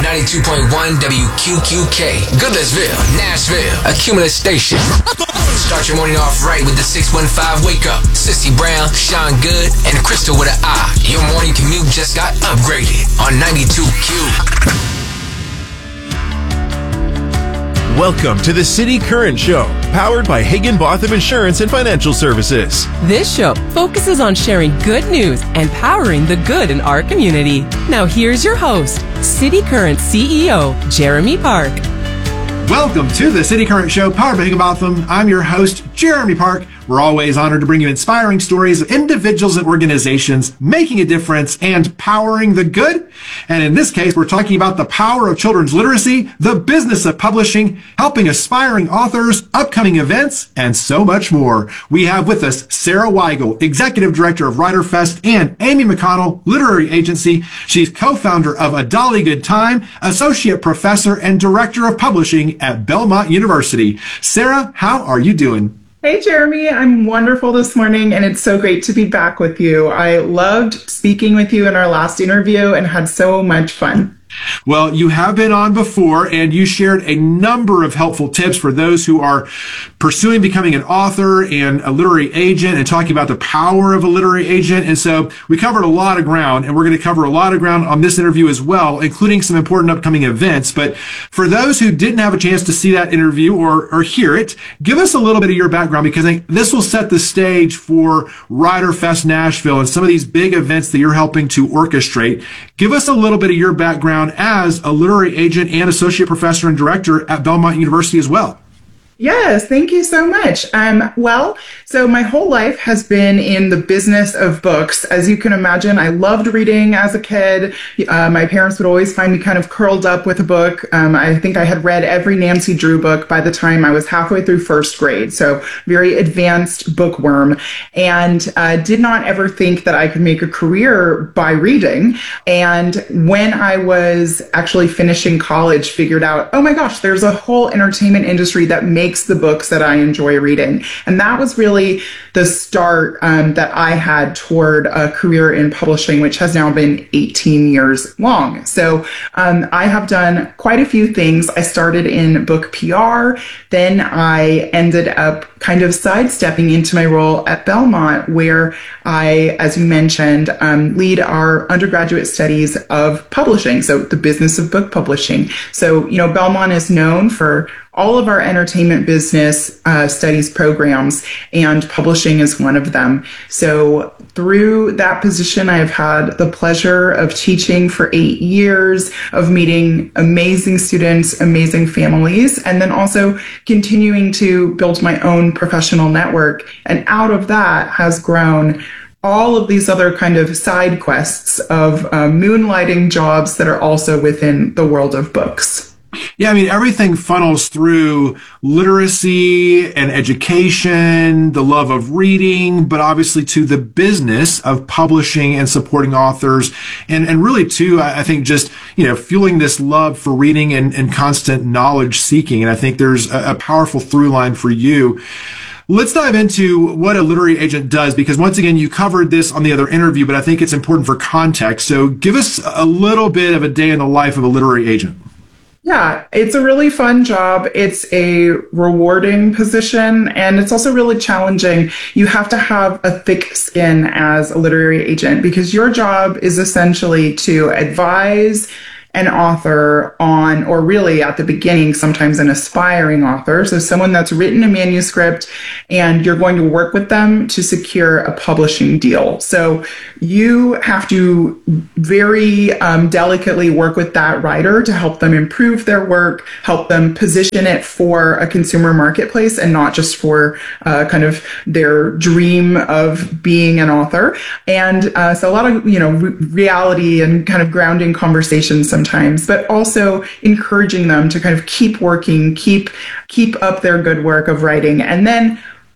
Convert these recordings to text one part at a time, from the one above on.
92.1 WQQK, Goodlettsville, Nashville, a Cumulus station. Start your morning off right with the 615 Wake Up. Sissy Brown, Sean Good, and Crystal with an I. Your morning commute just got upgraded on 92Q. Welcome to the City Current Show, powered by Higginbotham Insurance and Financial Services. This show focuses on sharing good news and powering the good in our community. Now here's your host, City Current CEO, Jeremy Park. Welcome to the City Current Show, powered by Higginbotham. I'm your host, Jeremy Park. We're always honored to bring you inspiring stories of individuals and organizations making a difference and powering the good. And in this case, we're talking about the power of children's literacy, the business of publishing, helping aspiring authors, upcoming events, and so much more. We have with us Sarah Weigel, Executive Director of WriterFest, and Amy McConnell, Literary Agency. She's co-founder of A Dolly Good Time, Associate Professor and Director of Publishing at Belmont University. Sarah, how are you doing? Hey, Jeremy. I'm wonderful this morning, and it's so great to be back with you. I loved speaking with you in our last interview and had so much fun. Well, you have been on before, and you shared a number of helpful tips for those who are pursuing becoming an author and a literary agent and talking about the power of a literary agent. And so we covered a lot of ground, and we're going to cover a lot of ground on this interview as well, including some important upcoming events. But for those who didn't have a chance to see that interview or hear it, give us a little bit of your background, because I think this will set the stage for WriterFest Nashville and some of these big events that you're helping to orchestrate. Give us a little bit of your background as a literary agent and associate professor and director at Belmont University as well. Yes, thank you so much. So my whole life has been in the business of books. As you can imagine, I loved reading as a kid. My parents would always find me kind of curled up with a book. I think I had read every Nancy Drew book by the time I was halfway through first grade. So very advanced bookworm, and did not ever think that I could make a career by reading. And when I was actually finishing college, figured out, oh my gosh, there's a whole entertainment industry that makes the books that I enjoy reading. And that was really the start that I had toward a career in publishing, which has now been 18 years long. So I have done quite a few things. I started in book PR. Then I ended up kind of sidestepping into my role at Belmont, where I, as you mentioned, lead our undergraduate studies of publishing, so the business of book publishing. So, Belmont is known for all of our entertainment business studies programs, and publishing is one of them. So through that position, I have had the pleasure of teaching for 8 years, of meeting amazing students, amazing families, and then also continuing to build my own professional network. And out of that has grown all of these other kind of side quests of moonlighting jobs that are also within the world of books. Yeah, I mean, everything funnels through literacy and education, the love of reading, but obviously to the business of publishing and supporting authors. And really, too, I think just, fueling this love for reading and constant knowledge seeking. And I think there's a powerful through line for you. Let's dive into what a literary agent does, because once again, you covered this on the other interview, but I think it's important for context. So give us a little bit of a day in the life of a literary agent. Yeah, it's a really fun job. It's a rewarding position, and it's also really challenging. You have to have a thick skin as a literary agent, because your job is essentially to advise an author on, or really at the beginning, sometimes an aspiring author. So someone that's written a manuscript, and you're going to work with them to secure a publishing deal. So you have to very delicately work with that writer to help them improve their work, help them position it for a consumer marketplace and not just for kind of their dream of being an author. And so a lot of, reality and kind of grounding conversations sometimes, but also encouraging them to kind of keep working, keep up their good work of writing. And then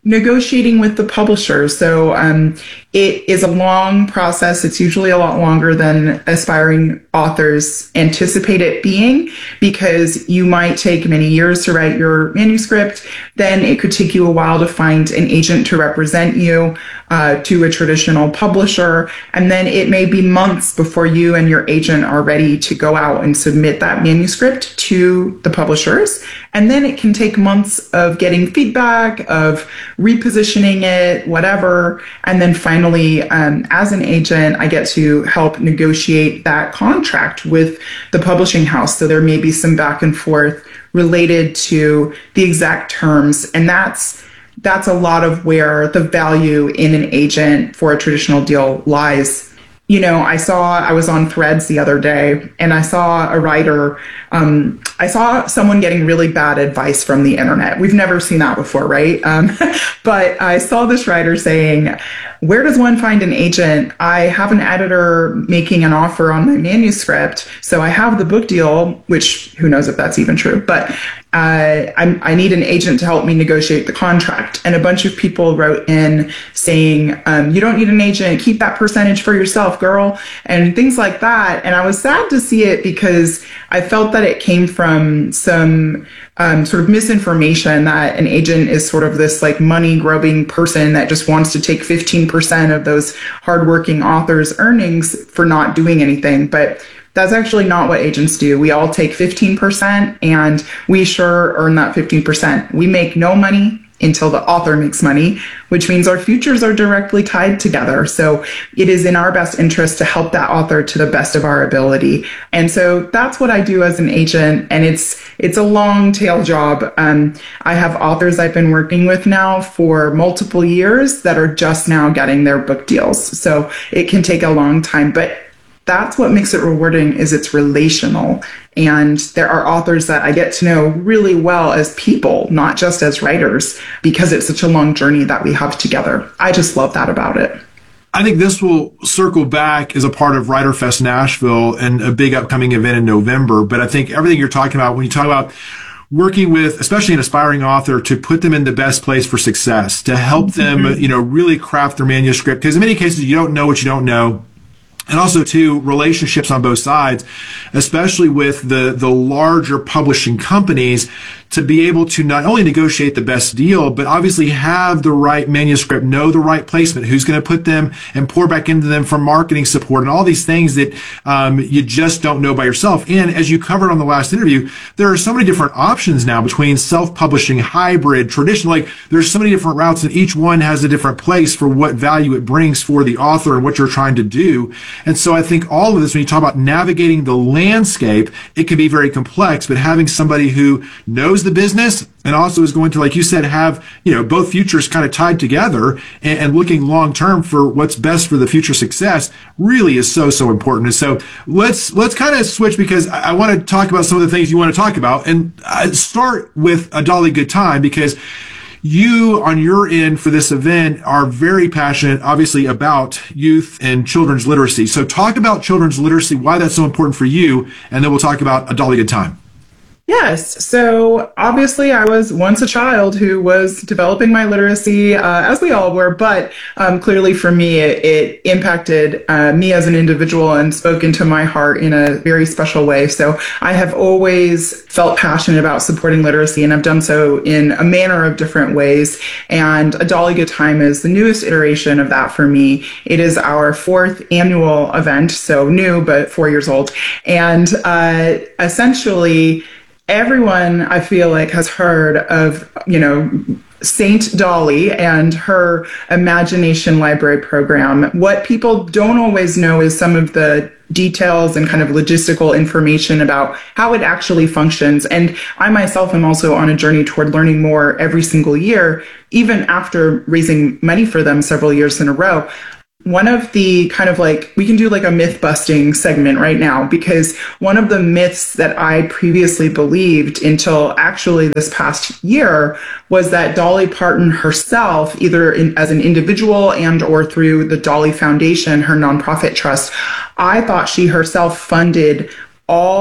negotiating with the publisher. So it is a long process. It's usually a lot longer than aspiring authors anticipate it being, because you might take many years to write your manuscript. Then it could take you a while to find an agent to represent you to a traditional publisher. And then it may be months before you and your agent are ready to go out and submit that manuscript to the publishers. And then it can take months of getting feedback, of repositioning it, whatever. And then finally, as an agent, I get to help negotiate that contract with the publishing house. So there may be some back and forth related to the exact terms. And that's a lot of where the value in an agent for a traditional deal lies. You know, I was on Threads the other day, and I saw a writer, I saw someone getting really bad advice from the internet. We've never seen that before, right? But I saw this writer saying, where does one find an agent? I have an editor making an offer on my manuscript, so I have the book deal, which who knows if that's even true, but I need an agent to help me negotiate the contract. And a bunch of people wrote in saying, you don't need an agent, keep that percentage for yourself, girl, and things like that. And I was sad to see it, because I felt that it came from some sort of misinformation that an agent is sort of this like money grubbing person that just wants to take 15% of those hardworking authors' earnings for not doing anything. But that's actually not what agents do. We all take 15%, and we sure earn that 15%. We make no money until the author makes money, which means our futures are directly tied together. So it is in our best interest to help that author to the best of our ability. And so that's what I do as an agent. And it's a long tail job. I have authors I've been working with now for multiple years that are just now getting their book deals. So it can take a long time, but that's what makes it rewarding, is it's relational. And there are authors that I get to know really well as people, not just as writers, because it's such a long journey that we have together. I just love that about it. I think this will circle back as a part of WriterFest Nashville and a big upcoming event in November. But I think everything you're talking about, when you talk about working with, especially an aspiring author, to put them in the best place for success, to help them, really craft their manuscript, because in many cases you don't know what you don't know. And also, too, relationships on both sides, especially with the larger publishing companies, to be able to not only negotiate the best deal, but obviously have the right manuscript, know the right placement, who's going to put them and pour back into them for marketing support, and all these things that you just don't know by yourself. And as you covered on the last interview, there are so many different options now between self-publishing, hybrid, traditional. Like, there's so many different routes, and each one has a different place for what value it brings for the author and what you're trying to do. And so I think all of this, when you talk about navigating the landscape, it can be very complex, but having somebody who knows the business and also is going to, like you said, have, both futures kind of tied together and looking long term for what's best for the future success really is so important. And so let's kind of switch, because I want to talk about some of the things you want to talk about, and start with A Dolly Good Time, because you, on your end for this event, are very passionate, obviously, about youth and children's literacy. So talk about children's literacy, why that's so important for you, and then we'll talk about A Dolly Good Time. Yes. So obviously I was once a child who was developing my literacy, as we all were, but clearly for me, it impacted me as an individual and spoke into my heart in a very special way. So I have always felt passionate about supporting literacy, and I've done so in a manner of different ways. And A Dolly Good Time is the newest iteration of that for me. It is our 4th annual event, so new, but 4 years old. And essentially, everyone, I feel like, has heard of, Saint Dolly and her Imagination Library program. What people don't always know is some of the details and kind of logistical information about how it actually functions. And I myself am also on a journey toward learning more every single year, even after raising money for them several years in a row. One of the kind of we can do a myth busting segment right now, because one of the myths that I previously believed until actually this past year was that Dolly Parton herself, either as an individual and or through the Dolly Foundation, her nonprofit trust, I thought she herself funded all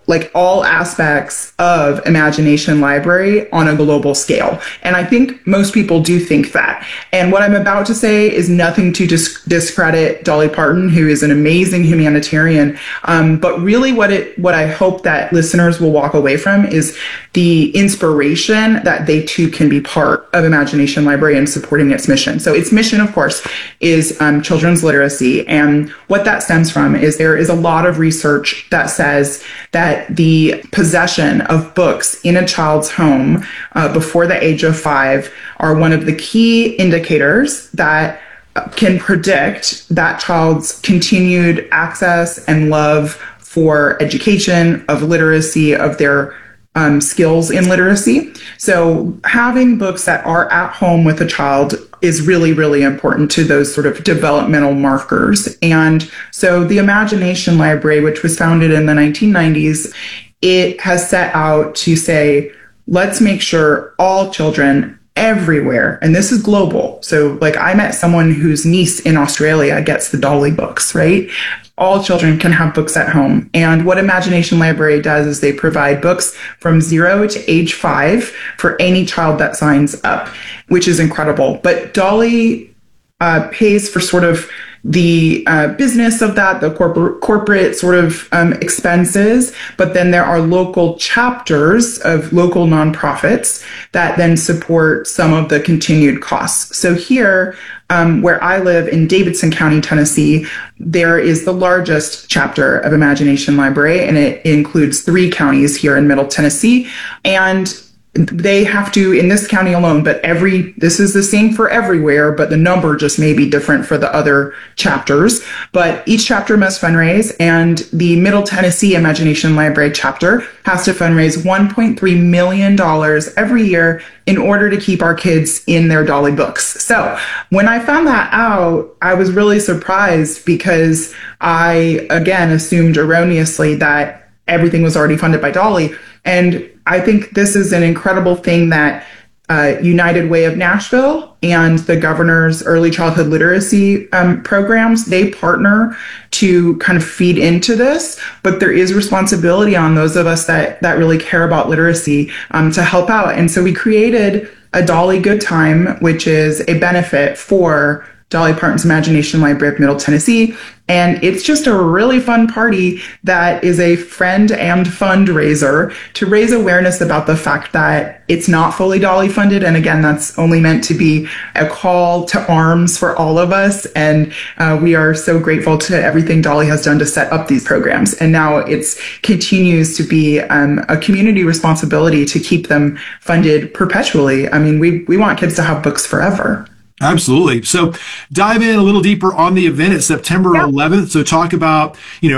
like all aspects of Imagination Library on a global scale. And I think most people do think that. And what I'm about to say is nothing to discredit Dolly Parton, who is an amazing humanitarian. But really what I hope that listeners will walk away from is the inspiration that they too can be part of Imagination Library and supporting its mission. So its mission, of course, is children's literacy. And what that stems from is there is a lot of research that says that the possession of books in a child's home before the age of 5 are one of the key indicators that can predict that child's continued access and love for education, of literacy, of their skills in literacy. So having books that are at home with a child is really, really important to those sort of developmental markers. And so the Imagination Library, which was founded in the 1990s, it has set out to say, let's make sure all children everywhere, and this is global. So like I met someone whose niece in Australia gets the Dolly books, right? All children can have books at home. And what Imagination Library does is they provide books from 0 to age 5 for any child that signs up, which is incredible. But Dolly pays for sort of the business of that, the corporate sort of expenses, but then there are local chapters of local nonprofits that then support some of the continued costs. So here, where I live in Davidson County, Tennessee, there is the largest chapter of Imagination Library, and it includes 3 counties here in Middle Tennessee. And they have to, in this county alone, but this is the same for everywhere, but the number just may be different for the other chapters. But each chapter must fundraise, and the Middle Tennessee Imagination Library chapter has to fundraise $1.3 million every year in order to keep our kids in their Dolly books. So when I found that out, I was really surprised because I, again, assumed erroneously that everything was already funded by Dolly. And I think this is an incredible thing that United Way of Nashville and the governor's early childhood literacy programs, they partner to kind of feed into this, but there is responsibility on those of us that really care about literacy to help out. And so we created a Dolly Good Time, which is a benefit for Dolly Parton's Imagination Library of Middle Tennessee. And it's just a really fun party that is a friend and fundraiser to raise awareness about the fact that it's not fully Dolly funded. And again, that's only meant to be a call to arms for all of us. And we are so grateful to everything Dolly has done to set up these programs. And now it continues to be a community responsibility to keep them funded perpetually. I mean, we want kids to have books forever. Absolutely. So dive in a little deeper on the event at September 11th. So talk about,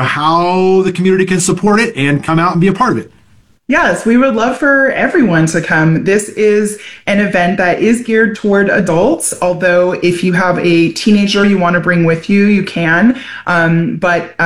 how the community can support it and come out and be a part of it. Yes, we would love for everyone to come. This is an event that is geared toward adults, although if you have a teenager you want to bring with you, you can. But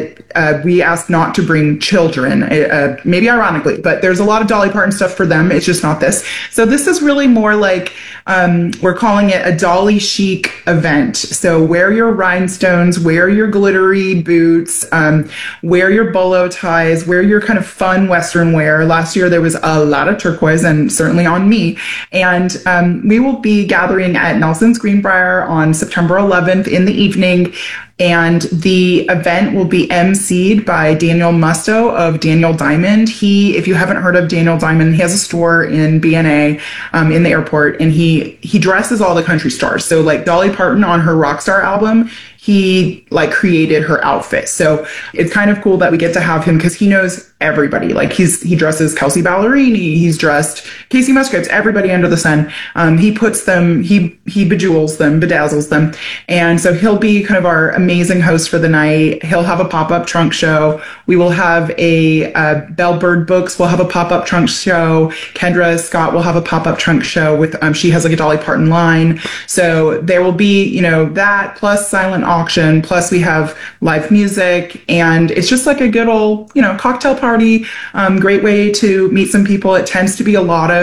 we ask not to bring children, maybe ironically, but there's a lot of Dolly Parton stuff for them. It's just not this. So this is really more like, we're calling it a Dolly chic event. So wear your rhinestones, wear your glittery boots, wear your bolo ties, wear your kind of fun Western wear. Last year, there was a lot of turquoise, and certainly on me. And we will be gathering at Nelson's Greenbrier on September 11th in the evening. And the event will be emceed by Daniel Musto of Daniel Diamond. If you haven't heard of Daniel Diamond, he has a store in BNA in the airport, and he dresses all the country stars. So like Dolly Parton on her Rockstar album, he created her outfit. So it's kind of cool that we get to have him because he knows everybody. Like he dresses Kelsey Ballerini, he's dressed Casey Musgraves, everybody under the sun. He puts them, he bejewels them, bedazzles them. And so he'll be kind of our amazing host for the night. He'll have a pop-up trunk show. We will have a Bellbird Books will have a pop-up trunk show. Kendra Scott will have a pop-up trunk show with, she has like a Dolly Parton line. So there will be, that plus silent auction, plus we have live music, and it's just like a good old, cocktail party. Great way to meet some people. It tends to be a lot of